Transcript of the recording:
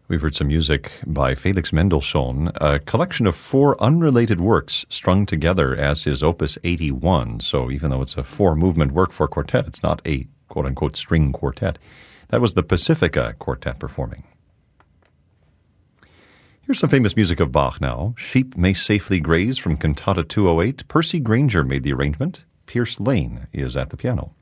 We've heard some music by Felix Mendelssohn, a collection of 4 unrelated works strung together as his Opus 81. So even though it's a 4-movement work for quartet, it's not a quote-unquote string quartet. That was the Pacifica Quartet performing. Here's some famous music of Bach now. Sheep May Safely Graze from Cantata 208. Percy Grainger made the arrangement. Pierce Lane is at the piano.